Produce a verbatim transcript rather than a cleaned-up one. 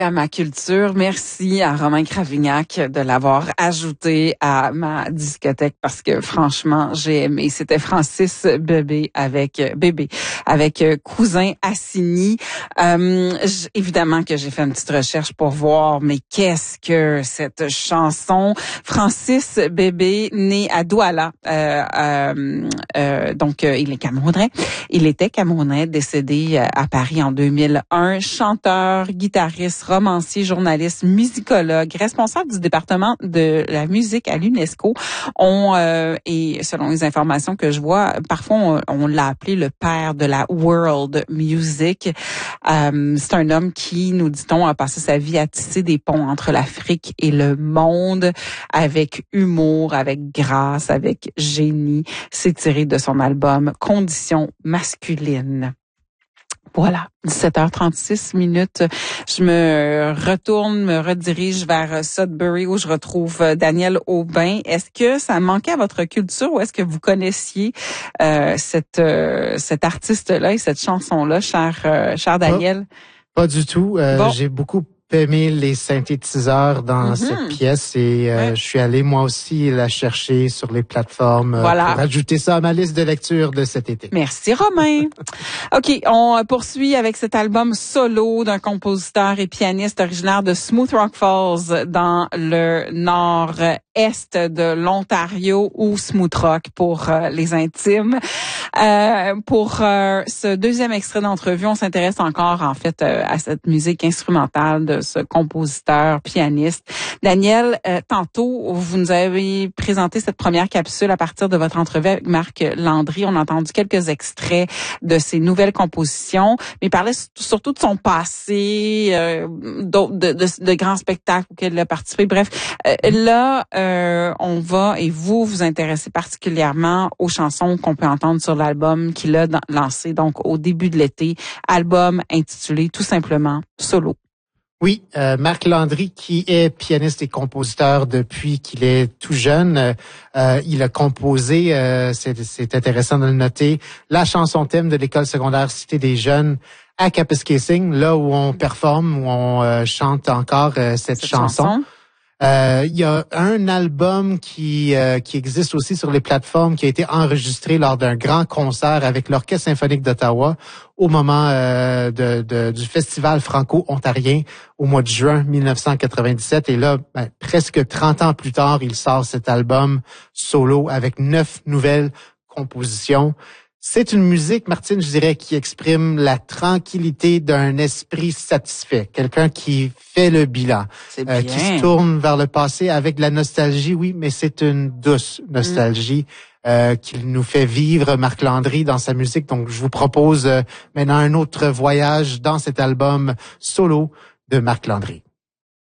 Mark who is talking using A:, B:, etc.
A: À ma culture. Merci à Romain Cravignac de l'avoir ajouté à ma discothèque parce que franchement, j'ai aimé. C'était Francis Bébé avec Bébé avec Cousin Assigny. Euh, j- évidemment que j'ai fait une petite recherche pour voir mais qu'est-ce que cette chanson. Francis Bébé, né à Douala. Euh, euh, euh, donc euh, il est camerounais. Il était camerounais, décédé à Paris en deux mille un, chanteur, guitariste, romancier, journaliste, musicologue, responsable du département de la musique à l'UNESCO. On euh, et selon les informations que je vois, parfois on, on l'a appelé le père de la world music. Euh, c'est un homme qui, nous dit-on, a passé sa vie à tisser des ponts entre l'Afrique et le monde avec humour, avec grâce, avec génie. C'est tiré de son album Conditions masculines. Voilà, dix-sept heures trente-six minutes. Je me retourne, me redirige vers Sudbury où je retrouve Daniel Aubin. Est-ce que ça manquait à votre culture ou est-ce que vous connaissiez euh, cette euh, cet artiste-là et cette chanson-là, cher euh, cher Daniel?
B: Pas, pas du tout. Euh,
A: bon.
B: J'ai beaucoup aimé les synthétiseurs dans mm-hmm. cette pièce et euh, ouais. je suis allé moi aussi la chercher sur les plateformes
A: voilà.
B: pour ajouter ça à ma liste de lecture de cet été.
A: Merci Romain. OK, on poursuit avec cet album solo d'un compositeur et pianiste originaire de Smooth Rock Falls dans le nord-est de l'Ontario ou Smooth Rock pour euh, les intimes. Euh, pour euh, ce deuxième extrait d'entrevue, on s'intéresse encore en fait euh, à cette musique instrumentale de ce compositeur, pianiste. Daniel, euh, tantôt, vous nous avez présenté cette première capsule à partir de votre entrevue avec Marc Landry. On a entendu quelques extraits de ses nouvelles compositions, mais il parlait surtout de son passé, euh, de, de, de, de grands spectacles auxquels il a participé. Bref, euh, là, euh, on va, et vous vous intéressez particulièrement aux chansons qu'on peut entendre sur l'album qu'il a lancé donc au début de l'été, album intitulé tout simplement Solo.
B: Oui, euh, Marc Landry, qui est pianiste et compositeur depuis qu'il est tout jeune, euh, il a composé, euh, c'est, c'est intéressant de le noter, la chanson thème de l'école secondaire Cité des Jeunes à Kapuskasing, là où on performe, où on euh, chante encore euh, cette, cette chanson. chanson. Euh, il y a un album qui euh, qui existe aussi sur les plateformes qui a été enregistré lors d'un grand concert avec l'Orchestre symphonique d'Ottawa au moment euh, de, de du festival franco-ontarien au mois de juin dix-neuf cent quatre-vingt-dix-sept. Et là, ben, presque trente ans plus tard, il sort cet album solo avec neuf nouvelles compositions. C'est une musique, Martine, je dirais, qui exprime la tranquillité d'un esprit satisfait. Quelqu'un qui fait le bilan, euh, qui se tourne vers le passé avec de la nostalgie, oui, mais c'est une douce nostalgie mm. euh, qu'il nous fait vivre, Marc Landry, dans sa musique. Donc, je vous propose euh, maintenant un autre voyage dans cet album solo de Marc Landry.